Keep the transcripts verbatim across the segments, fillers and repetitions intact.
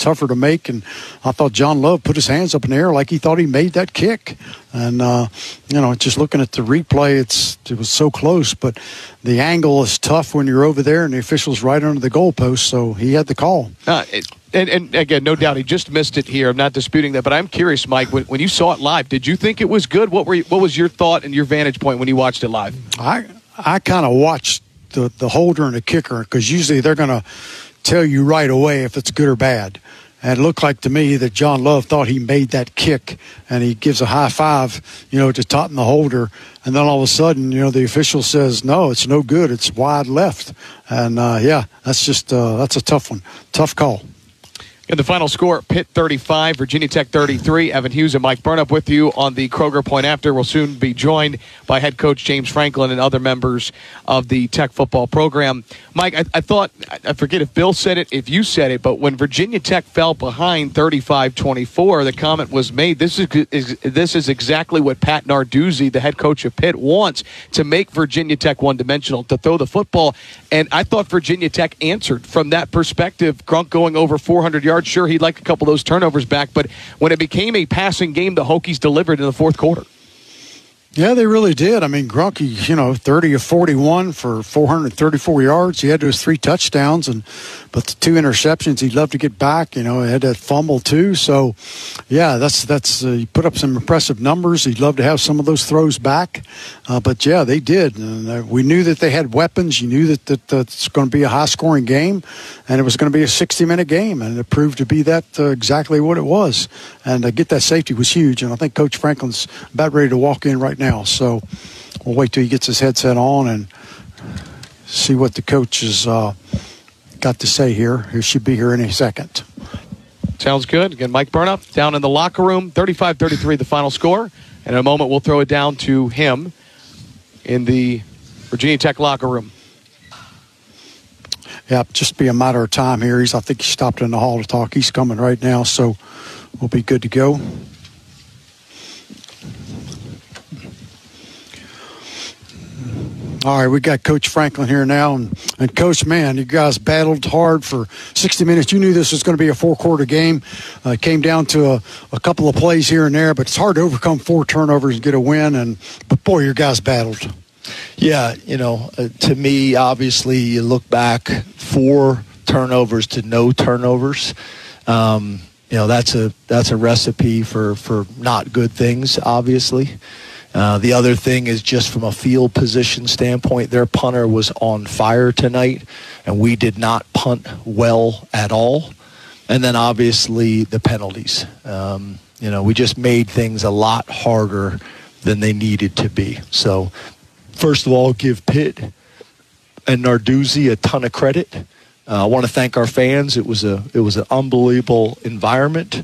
tougher to make. And I thought John Love put his hands up in the air like he thought he made that kick. And, uh, you know, just looking at the replay, it's it was so close. But the angle is tough when you're over there and the official's right under the goalpost, so he had the call. Uh, it, and, and, again, no doubt he just missed it here. I'm not disputing that. But I'm curious, Mike, when, when you saw it live, did you think it was good? What were you, what was your thought and your vantage point when you watched it live? I I kind of watched the, the holder and the kicker because usually they're going to tell you right away if it's good or bad. And it looked like to me that John Love thought he made that kick, and he gives a high five, you know, to Totten the holder. And then all of a sudden, you know, the official says, no, it's no good. It's wide left. And, uh, yeah, that's just uh, that's a tough one. Tough call. And the final score, Pitt thirty-five, Virginia Tech thirty-three. Evan Hughes and Mike Burnop with you on the Kroger Point After. We'll soon be joined by head coach James Franklin and other members of the Tech football program. Mike, I, I thought, I forget if Bill said it, if you said it, but when Virginia Tech fell behind thirty-five twenty-four, the comment was made, this is, is this is exactly what Pat Narduzzi, the head coach of Pitt, wants, to make Virginia Tech one-dimensional, to throw the football. And I thought Virginia Tech answered from that perspective. Grunk going over four hundred yards. Sure, he'd like a couple of those turnovers back, but when it became a passing game, the Hokies delivered in the fourth quarter. Yeah, they really did. I mean, Grunke, you know, thirty of forty-one for four hundred thirty-four yards. He had those three touchdowns, and but the two interceptions, he'd love to get back. You know, he had that fumble too. So, yeah, that's that's uh, he put up some impressive numbers. He'd love to have some of those throws back. Uh, but yeah, they did. And, uh, we knew that they had weapons. You knew that that uh, it's going to be a high-scoring game, and it was going to be a sixty-minute game, and it proved to be that uh, exactly what it was. And uh, get that safety was huge. And I think Coach Franklin's about ready to walk in right now. So we'll wait till he gets his headset on and see what the coach has uh, got to say here. He should be here any second. Sounds good. Again, Mike Burnop down in the locker room. thirty-five thirty-three the final score. And in a moment, we'll throw it down to him in the Virginia Tech locker room. Yeah, just be a matter of time here. He's, I think he stopped in the hall to talk. He's coming right now, so we'll be good to go. All right, we got Coach Franklin here now. And, and Coach, man, you guys battled hard for sixty minutes. You knew this was going to be a four-quarter game. Uh, it came down to a, a couple of plays here and there, but it's hard to overcome four turnovers and get a win. And But, boy, your guys battled. Yeah, you know, uh, to me, obviously, you look back, four turnovers to no turnovers. Um, you know, that's a that's a recipe for, for not good things, obviously. Uh, the other thing is just from a field position standpoint, their punter was on fire tonight, and we did not punt well at all. And then obviously the penalties. Um, you know, we just made things a lot harder than they needed to be. So, first of all, give Pitt and Narduzzi a ton of credit. Uh, I want to thank our fans. It was a it was an unbelievable environment,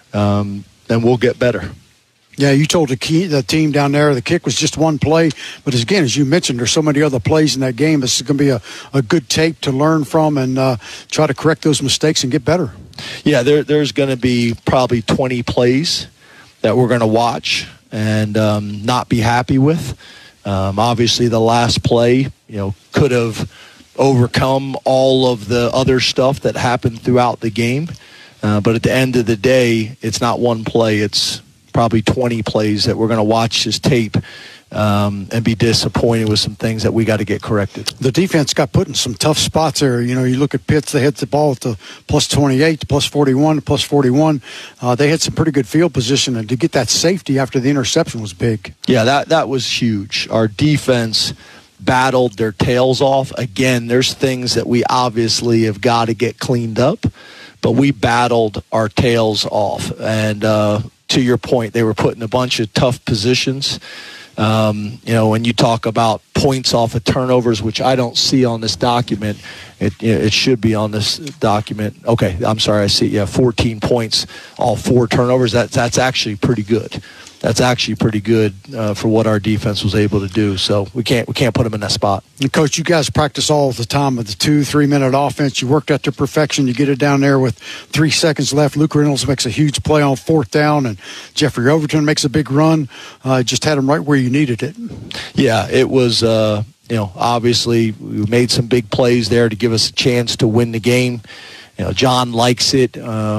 um, and we'll get better. Yeah, you told the, key, the team down there the kick was just one play. But, as, again, as you mentioned, there's so many other plays in that game. This is going to be a, a good tape to learn from and uh, try to correct those mistakes and get better. Yeah, there, there's going to be probably twenty plays that we're going to watch and um, not be happy with. Um, obviously, the last play, you know, could have overcome all of the other stuff that happened throughout the game. Uh, but at the end of the day, it's not one play. It's probably twenty plays that we're going to watch this tape um, and be disappointed with some things that we got to get corrected. The defense got put in some tough spots there. You know, you look at Pitts, they hit the ball at the plus twenty-eight, plus forty-one, plus forty-one. Uh, they had some pretty good field position, and to get that safety after the interception was big. Yeah, that, that was huge. Our defense battled their tails off. Again, there's things that we obviously have got to get cleaned up, but we battled our tails off. And, uh, to your point, they were put in a bunch of tough positions. Um, you know, when you talk about points off of turnovers, which I don't see on this document, it you know, it should be on this document. Okay, I'm sorry, I see. Yeah, fourteen points, all four turnovers. That that's actually pretty good. That's actually pretty good uh, for what our defense was able to do. So we can't we can't put them in that spot. And Coach, you guys practice all the time with the two, three minute offense. You worked at to perfection. You get it down there with three seconds left. Luke Reynolds makes a huge play on fourth down, and Jeffrey Overton makes a big run. Uh, just had him right where you needed it. Yeah, it was. Uh, you know, obviously we made some big plays there to give us a chance to win the game. You know, John likes it. Um,